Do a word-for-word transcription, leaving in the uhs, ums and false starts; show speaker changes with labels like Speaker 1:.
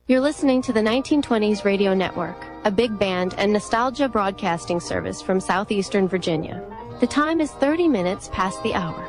Speaker 1: You're listening to the nineteen twenties Radio Network, a big band and nostalgia broadcasting service from southeastern Virginia. The time is thirty minutes past the hour.